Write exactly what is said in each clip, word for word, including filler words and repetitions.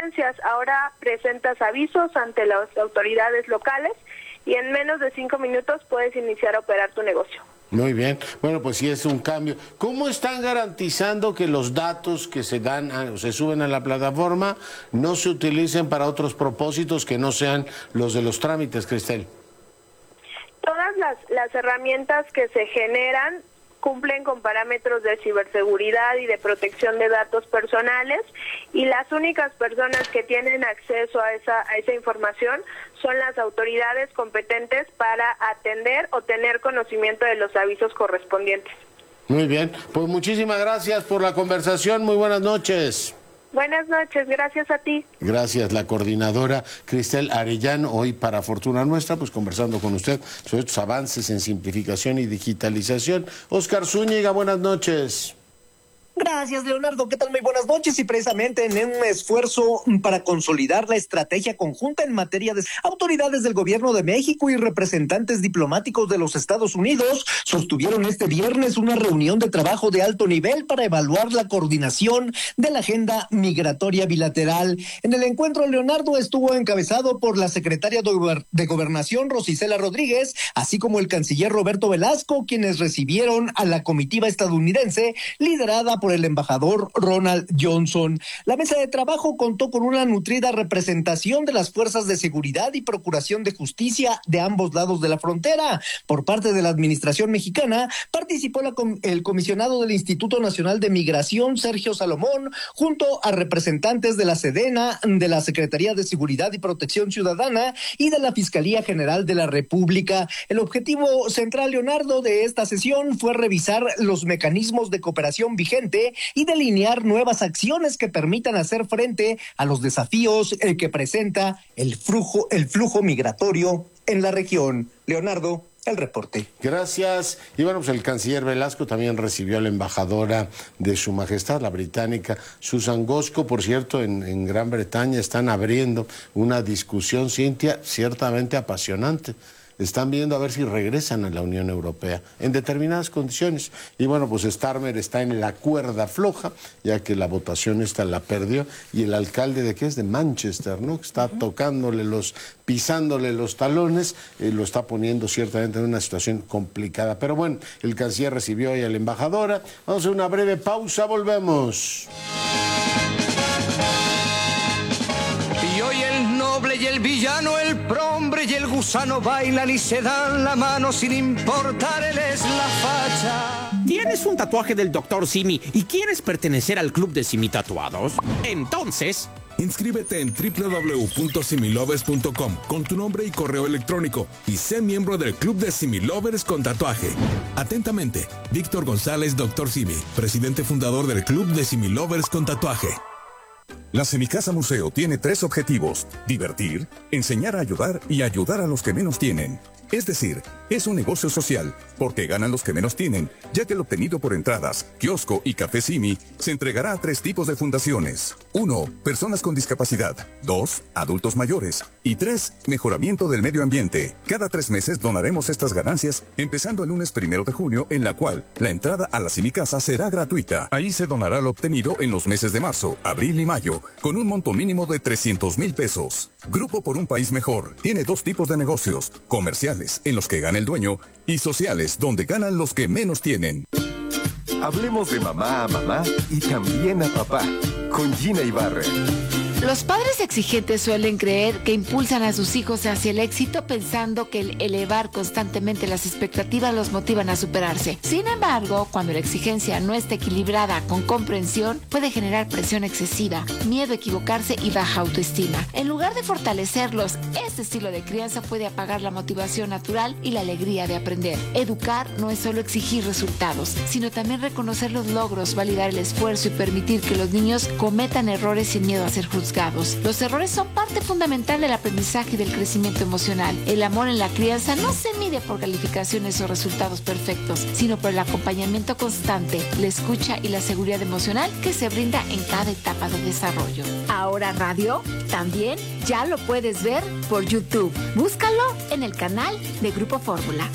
licencias. Ahora presentas avisos ante las autoridades locales y en menos de cinco minutos puedes iniciar a operar tu negocio. Muy bien, bueno, pues sí es un cambio. ¿Cómo están garantizando que los datos que se dan o se suben a la plataforma no se utilicen para otros propósitos que no sean los de los trámites, Cristel? Todas las, las herramientas que se generan cumplen con parámetros de ciberseguridad y de protección de datos personales, y las únicas personas que tienen acceso a esa, a esa información son las autoridades competentes para atender o tener conocimiento de los avisos correspondientes. Muy bien, pues muchísimas gracias por la conversación, muy buenas noches. Buenas noches, gracias a ti. Gracias, la coordinadora Cristel Arellano, hoy para fortuna nuestra, pues conversando con usted sobre estos avances en simplificación y digitalización. Óscar Zúñiga, buenas noches. Gracias, Leonardo. ¿Qué tal? Muy buenas noches. Y precisamente en un esfuerzo para consolidar la estrategia conjunta en materia de autoridades del Gobierno de México y representantes diplomáticos de los Estados Unidos sostuvieron este viernes una reunión de trabajo de alto nivel para evaluar la coordinación de la agenda migratoria bilateral. En el encuentro, Leonardo, estuvo encabezado por la secretaria de Gobernación, Rosicela Rodríguez, así como el canciller Roberto Velasco, quienes recibieron a la comitiva estadounidense liderada por por el embajador Ronald Johnson. La mesa de trabajo contó con una nutrida representación de las fuerzas de seguridad y procuración de justicia de ambos lados de la frontera. Por parte de la administración mexicana, participó la, el comisionado del Instituto Nacional de Migración, Sergio Salomón, junto a representantes de la Sedena, de la Secretaría de Seguridad y Protección Ciudadana y de la Fiscalía General de la República. El objetivo central, Leonardo, de esta sesión fue revisar los mecanismos de cooperación vigentes y delinear nuevas acciones que permitan hacer frente a los desafíos eh, que presenta el flujo, el flujo migratorio en la región. Leonardo, el reporte. Gracias. Y bueno, pues el canciller Velasco también recibió a la embajadora de Su Majestad, la británica Susan Gosco. Por cierto, en, en Gran Bretaña están abriendo una discusión, Cintia, ciertamente apasionante. Están viendo a ver si regresan a la Unión Europea en determinadas condiciones. Y bueno, pues Starmer está en la cuerda floja, ya que la votación esta la perdió, y el alcalde de qué es de Manchester, ¿no? Está uh-huh. tocándole los, pisándole los talones, eh, lo está poniendo ciertamente en una situación complicada. Pero bueno, el canciller recibió hoy a la embajadora. Vamos a hacer una breve pausa, volvemos. Y el villano, el prombre y el gusano bailan y se dan la mano sin importarles la facha. ¿Tienes un tatuaje del doctor Simi y quieres pertenecer al club de Simi Tatuados? Entonces, inscríbete en doble u doble u doble u punto similovers punto com con tu nombre y correo electrónico y sé miembro del club de Similovers con tatuaje. Atentamente, Víctor González, doctor Simi, presidente fundador del club de Similovers con tatuaje. La Semicasa Museo tiene tres objetivos: divertir, enseñar a ayudar y ayudar a los que menos tienen. Es decir, es un negocio social, porque ganan los que menos tienen, ya que lo obtenido por entradas, kiosco y café Simi se entregará a tres tipos de fundaciones. Uno, personas con discapacidad. Dos, adultos mayores. Y tres, mejoramiento del medio ambiente. Cada tres meses donaremos estas ganancias, empezando el lunes primero de junio, en la cual la entrada a la Semicasa será gratuita. Ahí se donará lo obtenido en los meses de marzo, abril y mayo, con un monto mínimo de trescientos mil pesos. Grupo por un País Mejor tiene dos tipos de negocios: comerciales, en los que gana el dueño, y sociales, donde ganan los que menos tienen. Hablemos de mamá a mamá y también a papá, con Gina Ibarra. Los padres exigentes suelen creer que impulsan a sus hijos hacia el éxito pensando que el elevar constantemente las expectativas los motivan a superarse. Sin embargo, cuando la exigencia no está equilibrada con comprensión, puede generar presión excesiva, miedo a equivocarse y baja autoestima. En lugar de fortalecerlos, este estilo de crianza puede apagar la motivación natural y la alegría de aprender. Educar no es solo exigir resultados, sino también reconocer los logros, validar el esfuerzo y permitir que los niños cometan errores sin miedo a ser juzgados. Los errores son parte fundamental del aprendizaje y del crecimiento emocional. El amor en la crianza no se mide por calificaciones o resultados perfectos, sino por el acompañamiento constante, la escucha y la seguridad emocional que se brinda en cada etapa de desarrollo. Ahora radio también ya lo puedes ver por YouTube. Búscalo en el canal de Grupo Fórmula.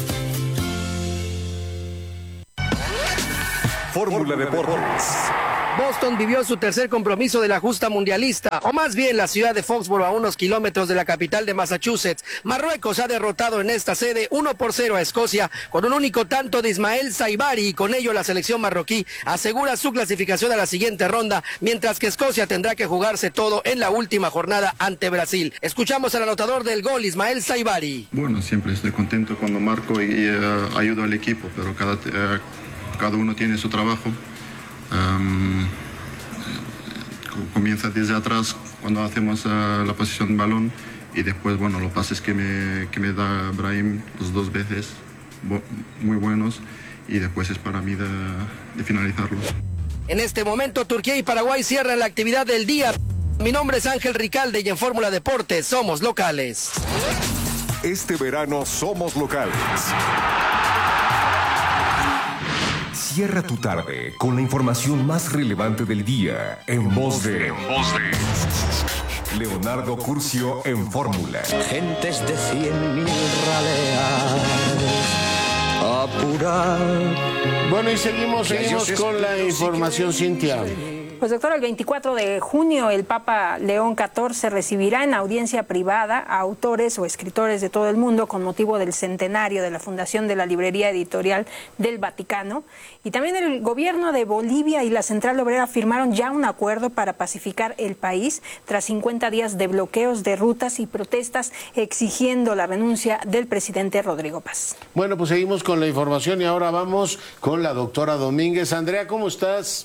Fórmula Deportes. Boston vivió su tercer compromiso de la justa mundialista, o más bien la ciudad de Foxborough, a unos kilómetros de la capital de Massachusetts. Marruecos ha derrotado en esta sede uno por cero a Escocia con un único tanto de Ismael Saibari, y con ello la selección marroquí asegura su clasificación a la siguiente ronda, mientras que Escocia tendrá que jugarse todo en la última jornada ante Brasil. Escuchamos al anotador del gol, Ismael Saibari. Bueno, siempre estoy contento cuando marco y, y uh, ayudo al equipo, pero cada, uh, cada uno tiene su trabajo. Um, comienza desde atrás cuando hacemos uh, la posición de balón, y después, bueno, los pases que me, que me da Brahim los dos veces, bo, muy buenos, y después es para mí de, de finalizarlos. En este momento Turquía y Paraguay cierran la actividad del día. Mi nombre es Ángel Ricalde y en Fórmula Deportes somos locales. Este verano somos locales. Cierra tu tarde con la información más relevante del día en voz de, en voz de Leonardo Curcio en Fórmula. Gentes de cien mil raleas, apurar. Bueno, y seguimos, seguimos con la información, Cintia. Pues doctor, el veinticuatro de junio el Papa León catorce recibirá en audiencia privada a autores o escritores de todo el mundo con motivo del centenario de la fundación de la Librería Editorial del Vaticano. Y también el gobierno de Bolivia y la Central Obrera firmaron ya un acuerdo para pacificar el país tras cincuenta días de bloqueos de rutas y protestas exigiendo la renuncia del presidente Rodrigo Paz. Bueno, pues seguimos con la información y ahora vamos con la doctora Domínguez. Andrea, ¿cómo estás?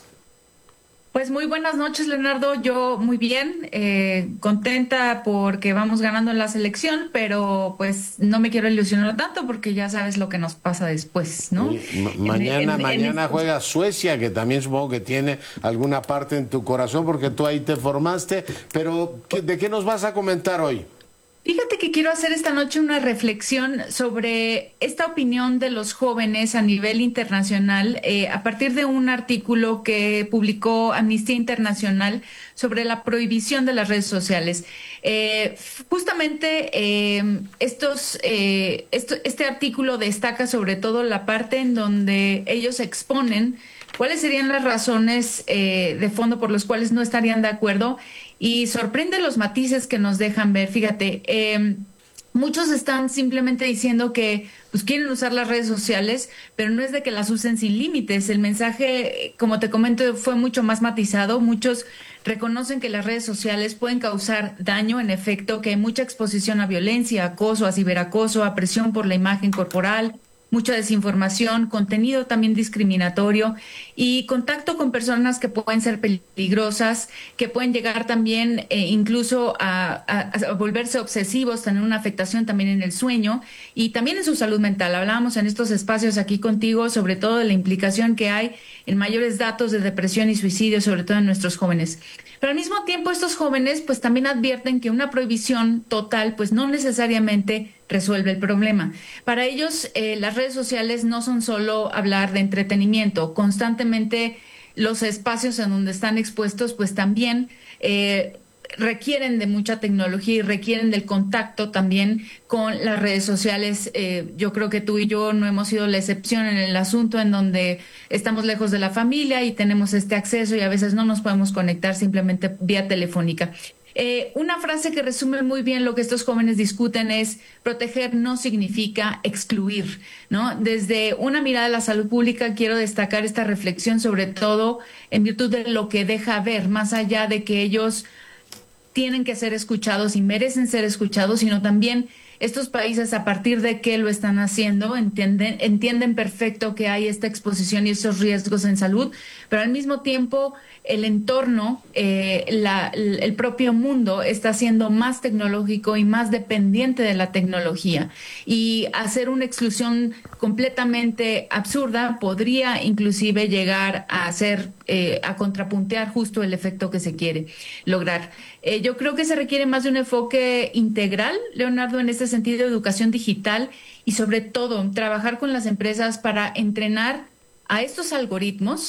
Pues muy buenas noches, Leonardo. Yo muy bien, eh, contenta porque vamos ganando en la selección, pero pues no me quiero ilusionar tanto porque ya sabes lo que nos pasa después, ¿no? Ma mañana en, en, mañana en... juega Suecia, que también supongo que tiene alguna parte en tu corazón porque tú ahí te formaste, pero ¿de qué nos vas a comentar hoy? Fíjate que quiero hacer esta noche una reflexión sobre esta opinión de los jóvenes a nivel internacional eh, a partir de un artículo que publicó Amnistía Internacional sobre la prohibición de las redes sociales. Eh, justamente eh, estos, eh, esto, este artículo destaca sobre todo la parte en donde ellos exponen cuáles serían las razones eh, de fondo por las cuales no estarían de acuerdo. Y sorprende los matices que nos dejan ver. Fíjate, eh, muchos están simplemente diciendo que pues quieren usar las redes sociales, pero no es de que las usen sin límites. El mensaje, como te comento, fue mucho más matizado. Muchos reconocen que las redes sociales pueden causar daño, en efecto, que hay mucha exposición a violencia, acoso, a ciberacoso, a presión por la imagen corporal, mucha desinformación, contenido también discriminatorio y contacto con personas que pueden ser peligrosas, que pueden llegar también eh, incluso a, a, a volverse obsesivos, tener una afectación también en el sueño y también en su salud mental. Hablábamos en estos espacios aquí contigo sobre todo de la implicación que hay en mayores datos de depresión y suicidio, sobre todo en nuestros jóvenes. Pero al mismo tiempo estos jóvenes pues también advierten que una prohibición total pues no necesariamente resuelve el problema. Para ellos eh, las redes sociales no son solo hablar de entretenimiento, constantemente los espacios en donde están expuestos pues también eh, requieren de mucha tecnología y requieren del contacto también con las redes sociales. Eh, yo creo que tú y yo no hemos sido la excepción en el asunto en donde estamos lejos de la familia y tenemos este acceso y a veces no nos podemos conectar simplemente vía telefónica. Eh, una frase que resume muy bien lo que estos jóvenes discuten es: proteger no significa excluir, ¿no? Desde una mirada de la salud pública quiero destacar esta reflexión, sobre todo en virtud de lo que deja ver, más allá de que ellos tienen que ser escuchados y merecen ser escuchados, sino también estos países a partir de qué lo están haciendo, entienden, entienden perfecto que hay esta exposición y esos riesgos en salud, pero al mismo tiempo el entorno, eh, la, el propio mundo está siendo más tecnológico y más dependiente de la tecnología. Y hacer una exclusión completamente absurda podría inclusive llegar a hacer, eh, a contrapuntear justo el efecto que se quiere lograr. Eh, yo creo que se requiere más de un enfoque integral, Leonardo, en este sentido de educación digital y sobre todo trabajar con las empresas para entrenar a estos algoritmos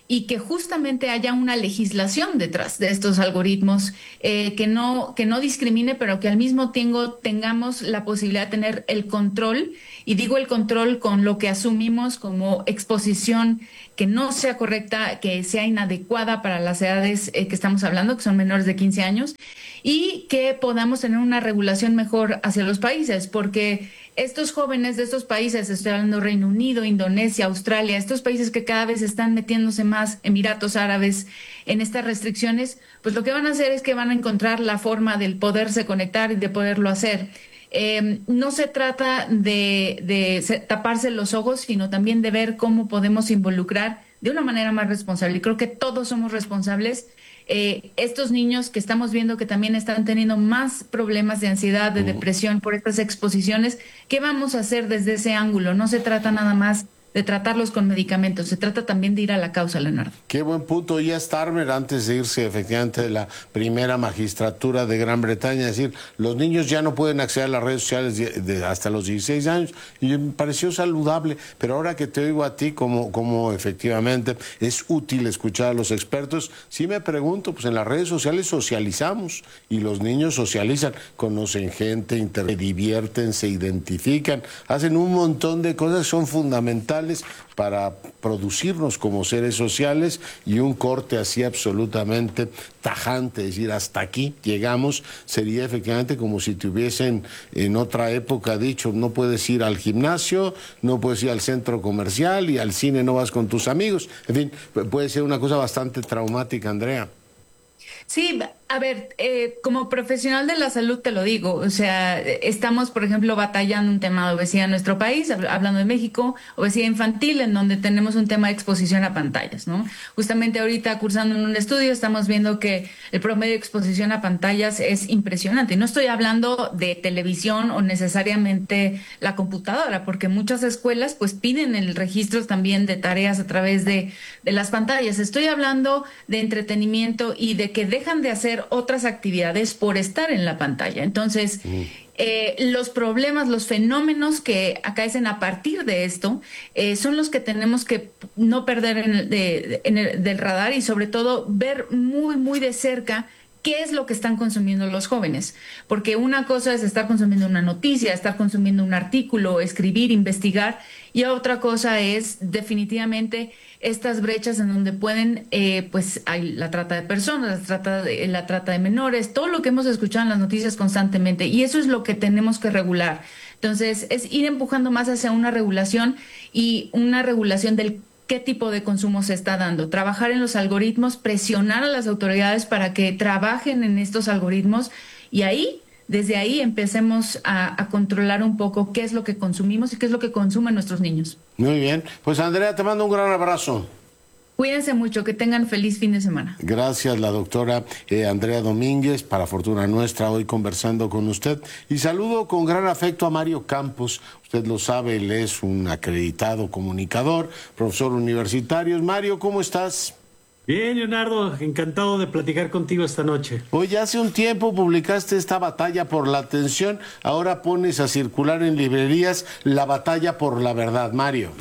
y que justamente haya una legislación detrás de estos algoritmos eh, que no que no discrimine, pero que al mismo tiempo tengamos la posibilidad de tener el control, y digo el control con lo que asumimos como exposición que no sea correcta, que sea inadecuada para las edades eh, que estamos hablando, que son menores de quince años, y que podamos tener una regulación mejor hacia los países, porque estos jóvenes de estos países, estoy hablando Reino Unido, Indonesia, Australia, estos países que cada vez están metiéndose más, Emiratos Árabes, en estas restricciones, pues lo que van a hacer es que van a encontrar la forma del poderse conectar y de poderlo hacer. Eh, no se trata de, de taparse los ojos, sino también de ver cómo podemos involucrar de una manera más responsable. Y creo que todos somos responsables. Eh, estos niños que estamos viendo que también están teniendo más problemas de ansiedad, de depresión por estas exposiciones, ¿qué vamos a hacer desde ese ángulo? No se trata nada más de tratarlos con medicamentos, se trata también de ir a la causa, Leonardo. Qué buen punto. Y Starmer, antes de irse efectivamente de la primera magistratura de Gran Bretaña, es decir, los niños ya no pueden acceder a las redes sociales de, de hasta los dieciséis años, y me pareció saludable, pero ahora que te oigo a ti, como, como efectivamente es útil escuchar a los expertos, sí me pregunto, pues en las redes sociales socializamos, y los niños socializan, conocen gente, inter se divierten, se identifican, hacen un montón de cosas que son fundamentales para producirnos como seres sociales, y un corte así absolutamente tajante, es decir, hasta aquí llegamos, sería efectivamente como si te hubiesen en otra época dicho, no puedes ir al gimnasio, no puedes ir al centro comercial, y al cine no vas con tus amigos. En fin, puede ser una cosa bastante traumática, Andrea. Sí, a ver, eh, como profesional de la salud te lo digo, o sea, estamos, por ejemplo, batallando un tema de obesidad en nuestro país, hablando de México, obesidad infantil, en donde tenemos un tema de exposición a pantallas, ¿no? Justamente ahorita, cursando en un estudio, estamos viendo que el promedio de exposición a pantallas es impresionante. No estoy hablando de televisión o necesariamente la computadora, porque muchas escuelas pues piden el registro también de tareas a través de, de las pantallas. Estoy hablando de entretenimiento y de que dejan de hacer otras actividades por estar en la pantalla. Entonces, mm. eh, los problemas, los fenómenos que acaecen a partir de esto eh, son los que tenemos que no perder en el, de, en el, del radar, y sobre todo ver muy, muy de cerca qué es lo que están consumiendo los jóvenes. Porque una cosa es estar consumiendo una noticia, estar consumiendo un artículo, escribir, investigar, y otra cosa es definitivamente estas brechas en donde pueden, eh, pues hay la trata de personas, la trata de, la trata de menores, todo lo que hemos escuchado en las noticias constantemente, y eso es lo que tenemos que regular. Entonces, es ir empujando más hacia una regulación, y una regulación del qué tipo de consumo se está dando, trabajar en los algoritmos, presionar a las autoridades para que trabajen en estos algoritmos, y ahí, desde ahí empecemos a, a controlar un poco qué es lo que consumimos y qué es lo que consumen nuestros niños. Muy bien, pues Andrea, te mando un gran abrazo. Cuídense mucho, que tengan feliz fin de semana. Gracias, la doctora eh, Andrea Domínguez, para fortuna nuestra, hoy conversando con usted. Y saludo con gran afecto a Mario Campos. Usted lo sabe, él es un acreditado comunicador, profesor universitario. Mario, ¿cómo estás? Bien, Leonardo, encantado de platicar contigo esta noche. Hoy hace un tiempo publicaste esta batalla por la atención, ahora pones a circular en librerías La batalla por la verdad, Mario.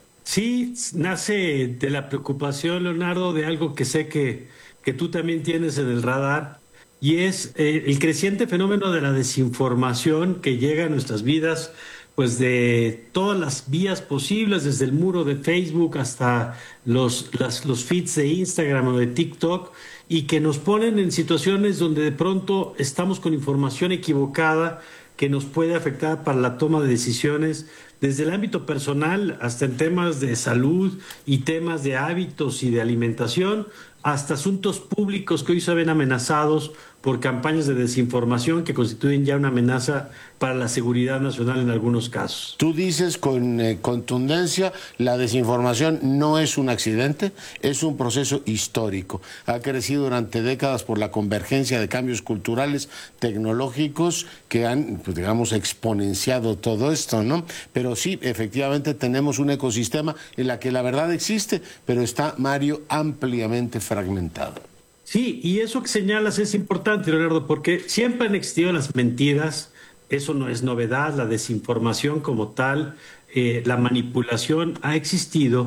Sí, nace de la preocupación, Leonardo, de algo que sé que, que tú también tienes en el radar, y es eh, el creciente fenómeno de la desinformación que llega a nuestras vidas, pues de todas las vías posibles, desde el muro de Facebook hasta los, las, los feeds de Instagram o de TikTok, y que nos ponen en situaciones donde de pronto estamos con información equivocada que nos puede afectar para la toma de decisiones, desde el ámbito personal hasta en temas de salud y temas de hábitos y de alimentación, hasta asuntos públicos que hoy se ven amenazados por campañas de desinformación que constituyen ya una amenaza para la seguridad nacional en algunos casos. Tú dices con eh, contundencia, la desinformación no es un accidente, es un proceso histórico. Ha crecido durante décadas por la convergencia de cambios culturales, tecnológicos, que han, pues, digamos, exponenciado todo esto, ¿no? Pero sí, efectivamente tenemos un ecosistema en la que la verdad existe, pero está, Mario, ampliamente fragmentado. Sí, y eso que señalas es importante, Leonardo, porque siempre han existido las mentiras, eso no es novedad, la desinformación como tal, eh, la manipulación ha existido,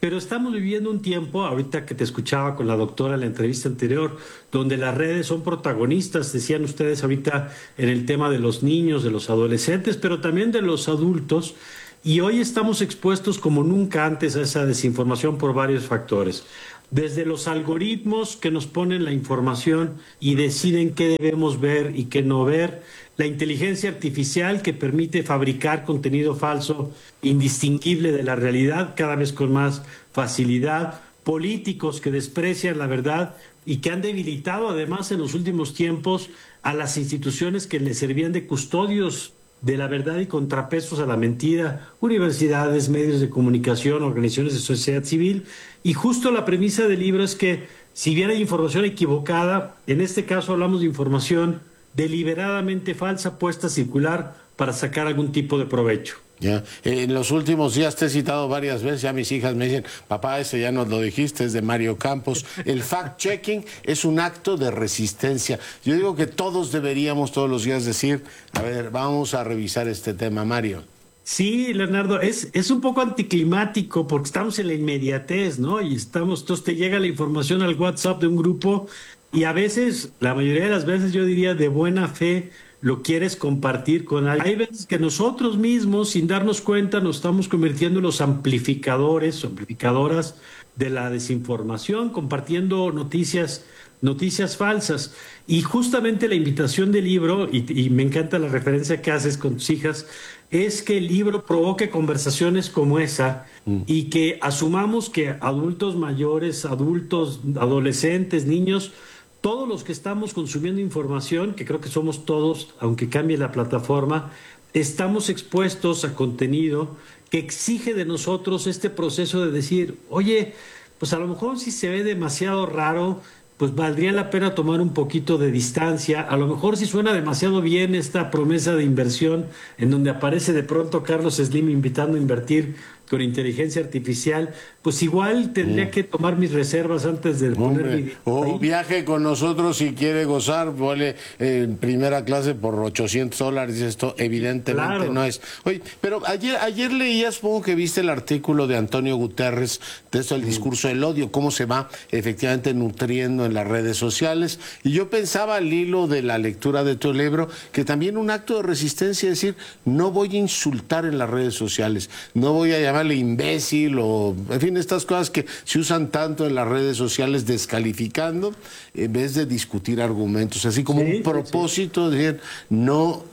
pero estamos viviendo un tiempo, ahorita que te escuchaba con la doctora en la entrevista anterior, donde las redes son protagonistas, decían ustedes ahorita en el tema de los niños, de los adolescentes, pero también de los adultos, y hoy estamos expuestos como nunca antes a esa desinformación por varios factores. Desde los algoritmos que nos ponen la información y deciden qué debemos ver y qué no ver, la inteligencia artificial que permite fabricar contenido falso indistinguible de la realidad cada vez con más facilidad, políticos que desprecian la verdad y que han debilitado además en los últimos tiempos a las instituciones que les servían de custodios de la verdad y contrapesos a la mentira, universidades, medios de comunicación, organizaciones de sociedad civil. Y justo la premisa del libro es que si bien hay información equivocada, en este caso hablamos de información deliberadamente falsa puesta a circular para sacar algún tipo de provecho. Ya. En los últimos días te he citado varias veces, ya mis hijas me dicen, papá, ese ya nos lo dijiste, es de Mario Campos. El fact-checking es un acto de resistencia. Yo digo que todos deberíamos todos los días decir, a ver, vamos a revisar este tema, Mario. Sí, Leonardo, es, es un poco anticlimático porque estamos en la inmediatez, ¿no? Y estamos, entonces te llega la información al WhatsApp de un grupo y a veces, la mayoría de las veces yo diría de buena fe, lo quieres compartir con alguien. Hay veces que nosotros mismos, sin darnos cuenta, nos estamos convirtiendo en los amplificadores, amplificadoras de la desinformación, compartiendo noticias, noticias falsas. Y justamente la invitación del libro, y, y me encanta la referencia que haces con tus hijas, es que el libro provoque conversaciones como esa mm. y que asumamos que adultos mayores, adultos, adolescentes, niños, todos los que estamos consumiendo información, que creo que somos todos, aunque cambie la plataforma, estamos expuestos a contenido que exige de nosotros este proceso de decir, oye, pues a lo mejor si se ve demasiado raro, pues valdría la pena tomar un poquito de distancia. A lo mejor si suena demasiado bien esta promesa de inversión en donde aparece de pronto Carlos Slim invitando a invertir con inteligencia artificial, pues igual tendría mm. que tomar mis reservas antes de Hombre, poner mi... O viaje con nosotros si quiere gozar, vale en primera clase por ochocientos dólares, esto evidentemente claro. no es. Oye, pero ayer ayer leías, supongo que viste el artículo de Antonio Guterres, de esto el discurso del odio, cómo se va efectivamente nutriendo en las redes sociales, y yo pensaba al hilo de la lectura de tu libro, que también un acto de resistencia es decir, no voy a insultar en las redes sociales, no voy a llamar imbécil o, en fin, estas cosas que se usan tanto en las redes sociales descalificando en vez de discutir argumentos, así como sí, un propósito sí. de no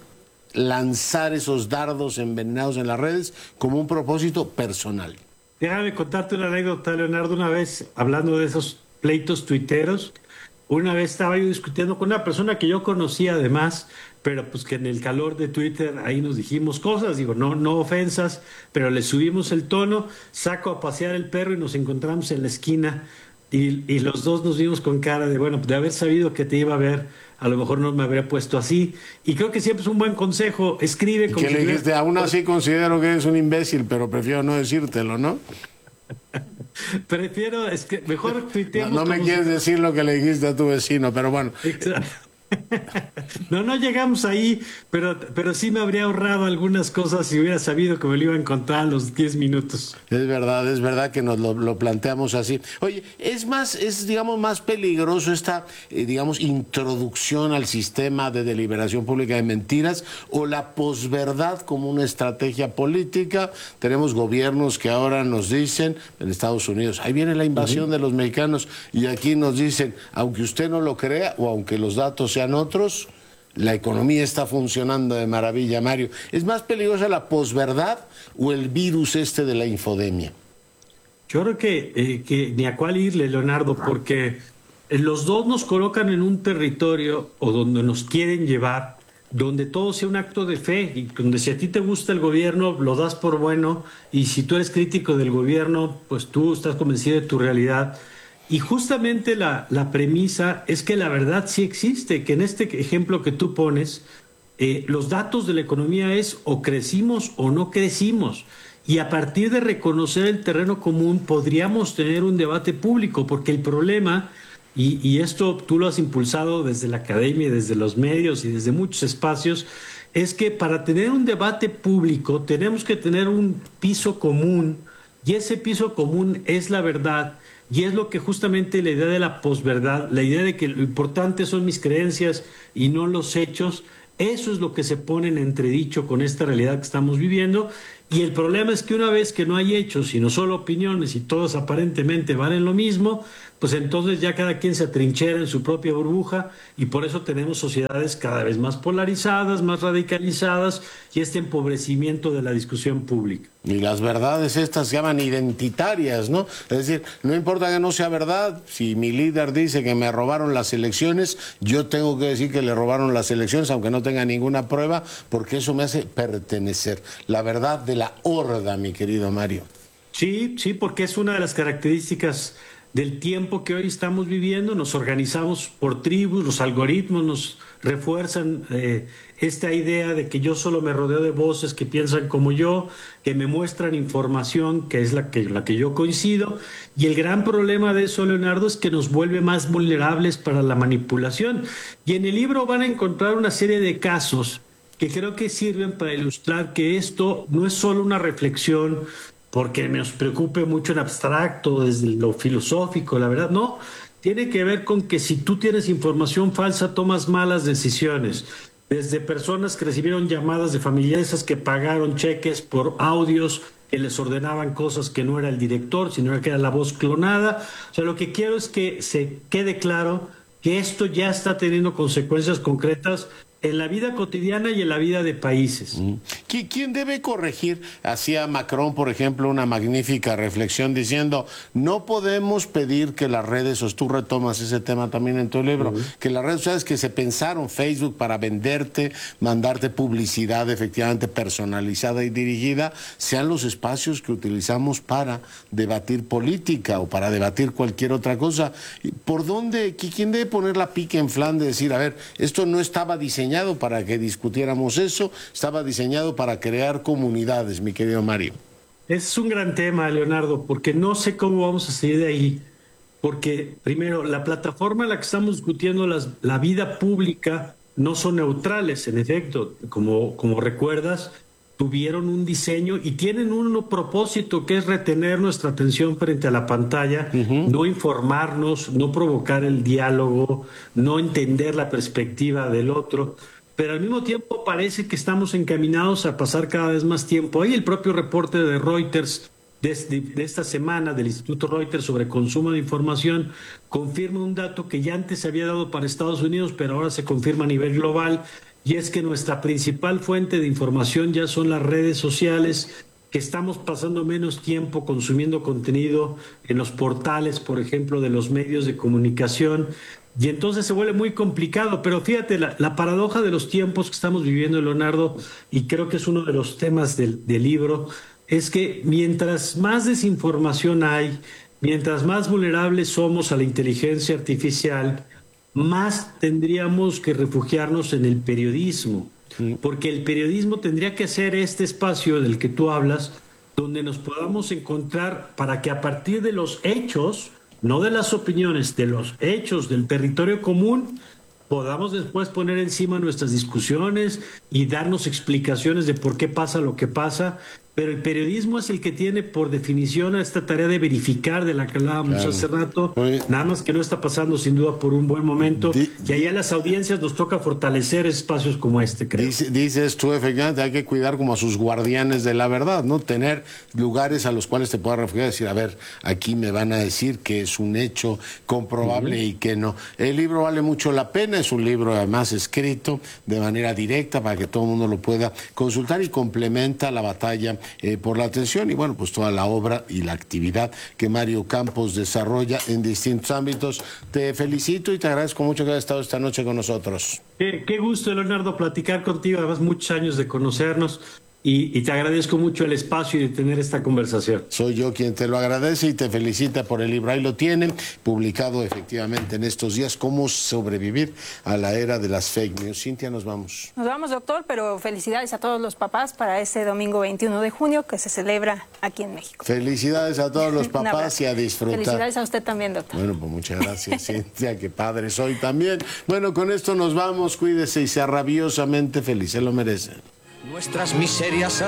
lanzar esos dardos envenenados en las redes como un propósito personal. Déjame contarte una anécdota, Leonardo. Una vez, hablando de esos pleitos tuiteros, una vez estaba yo discutiendo con una persona que yo conocía además, pero pues que en el calor de Twitter ahí nos dijimos cosas, digo, no, no ofensas, pero le subimos el tono, saco a pasear el perro y nos encontramos en la esquina y, y los dos nos vimos con cara de, bueno, de haber sabido que te iba a ver, a lo mejor no me habría puesto así. Y creo que siempre es un buen consejo, escribe como... ¿Qué le dijiste? Aún así considero que eres un imbécil, pero prefiero no decírtelo, ¿no? Prefiero, es que mejor tuiteemos. No, no me quieres si... decir lo que le dijiste a tu vecino, pero bueno. Exacto. No, no llegamos ahí, pero, pero sí me habría ahorrado algunas cosas si hubiera sabido que me lo iba a encontrar a los diez minutos. Es verdad, es verdad que nos lo, lo planteamos así. Oye, es más, es digamos más peligroso esta, eh, digamos, introducción al sistema de deliberación pública de mentiras o la posverdad como una estrategia política. Tenemos gobiernos que ahora nos dicen, en Estados Unidos, ahí viene la invasión uh-huh. de los mexicanos, y aquí nos dicen, aunque usted no lo crea o aunque los datos sean otros, la economía está funcionando de maravilla, Mario. ¿Es más peligrosa la posverdad o el virus este de la infodemia? Yo creo que, eh, que ni a cuál irle, Leonardo, porque los dos nos colocan en un territorio o donde nos quieren llevar, donde todo sea un acto de fe, y donde si a ti te gusta el gobierno, lo das por bueno, y si tú eres crítico del gobierno, pues tú estás convencido de tu realidad. Y justamente la, la premisa es que la verdad sí existe, que en este ejemplo que tú pones, eh, los datos de la economía es o crecimos o no crecimos. Y a partir de reconocer el terreno común podríamos tener un debate público, porque el problema, y, y esto tú lo has impulsado desde la academia, desde los medios y desde muchos espacios, es que para tener un debate público tenemos que tener un piso común y ese piso común es la verdad, y es lo que justamente la idea de la posverdad, la idea de que lo importante son mis creencias y no los hechos, eso es lo que se pone en entredicho con esta realidad que estamos viviendo. Y el problema es que una vez que no hay hechos, sino solo opiniones y todos aparentemente valen lo mismo, pues entonces ya cada quien se atrinchera en su propia burbuja y por eso tenemos sociedades cada vez más polarizadas, más radicalizadas y este empobrecimiento de la discusión pública. Y las verdades estas se llaman identitarias, ¿no? Es decir, no importa que no sea verdad, si mi líder dice que me robaron las elecciones, yo tengo que decir que le robaron las elecciones, aunque no tenga ninguna prueba, porque eso me hace pertenecer. La verdad de la horda, mi querido Mario. Sí, sí, porque es una de las características del tiempo que hoy estamos viviendo. Nos organizamos por tribus, los algoritmos nos refuerzan eh, esta idea de que yo solo me rodeo de voces que piensan como yo, que me muestran información que es la que, la que yo coincido, y el gran problema de eso, Leonardo, es que nos vuelve más vulnerables para la manipulación. Y en el libro van a encontrar una serie de casos que creo que sirven para ilustrar que esto no es solo una reflexión porque nos preocupe mucho en abstracto, desde lo filosófico, la verdad, no. Tiene que ver con que si tú tienes información falsa, tomas malas decisiones. Desde personas que recibieron llamadas de familiares que pagaron cheques por audios que les ordenaban cosas que no era el director, sino que era la voz clonada. O sea, lo que quiero es que se quede claro que esto ya está teniendo consecuencias concretas en la vida cotidiana y en la vida de países. ¿Quién debe corregir? Hacía Macron, por ejemplo, una magnífica reflexión diciendo, no podemos pedir que las redes, o tú retomas ese tema también en tu libro, uh-huh. que las redes sociales que se pensaron, Facebook, para venderte, mandarte publicidad efectivamente personalizada y dirigida, sean los espacios que utilizamos para debatir política o para debatir cualquier otra cosa. ¿Por dónde? ¿Quién debe poner la pica en flan de decir, a ver, esto no estaba diseñado para que discutiéramos eso, estaba diseñado para crear comunidades, mi querido Mario? Es un gran tema, Leonardo, porque no sé cómo vamos a salir de ahí, porque primero, la plataforma en la que estamos discutiendo las, la vida pública no son neutrales, en efecto, como, como recuerdas, tuvieron un diseño y tienen un propósito que es retener nuestra atención frente a la pantalla, uh-huh. no informarnos, no provocar el diálogo, no entender la perspectiva del otro, pero al mismo tiempo parece que estamos encaminados a pasar cada vez más tiempo. Ahí el propio reporte de Reuters de, de, de esta semana del Instituto Reuters sobre consumo de información confirma un dato que ya antes se había dado para Estados Unidos, pero ahora se confirma a nivel global, y es que nuestra principal fuente de información ya son las redes sociales, que estamos pasando menos tiempo consumiendo contenido en los portales, por ejemplo, de los medios de comunicación, y entonces se vuelve muy complicado. Pero fíjate, la, la paradoja de los tiempos que estamos viviendo, Leonardo, y creo que es uno de los temas del, del libro, es que mientras más desinformación hay, mientras más vulnerables somos a la inteligencia artificial, más tendríamos que refugiarnos en el periodismo, porque el periodismo tendría que ser este espacio del que tú hablas, donde nos podamos encontrar para que a partir de los hechos, no de las opiniones, de los hechos del territorio común, podamos después poner encima nuestras discusiones y darnos explicaciones de por qué pasa lo que pasa. Pero el periodismo es el que tiene por definición esta tarea de verificar, de la que hablábamos claro. hace rato, Oye. nada más que no está pasando sin duda por un buen momento, Di y allá a las audiencias nos toca fortalecer espacios como este, creo. Dice, dices tú, efectivamente, hay que cuidar como a sus guardianes de la verdad, ¿no? Tener lugares a los cuales te puedas refugiar y decir, a ver, aquí me van a decir que es un hecho comprobable uh-huh. y que no. El libro vale mucho la pena, es un libro además escrito de manera directa para que todo el mundo lo pueda consultar y complementa la batalla Eh, por la atención y bueno, pues toda la obra y la actividad que Mario Campos desarrolla en distintos ámbitos. Te felicito y te agradezco mucho que hayas estado esta noche con nosotros. Qué, qué gusto, Leonardo, platicar contigo, además muchos años de conocernos. Y, y te agradezco mucho el espacio y de tener esta conversación. Soy yo quien te lo agradece y te felicita por el libro. Ahí lo tienen, publicado efectivamente en estos días, Cómo sobrevivir a la era de las fake news. Cintia, nos vamos. Nos vamos, doctor, pero felicidades a todos los papás para este domingo veintiuno de junio que se celebra aquí en México. Felicidades a todos los papás y a disfrutar. Felicidades a usted también, doctor. Bueno, pues muchas gracias, Cintia, qué padre soy también. Bueno, con esto nos vamos, cuídese y sea rabiosamente feliz, se lo merecen. Nuestras miserias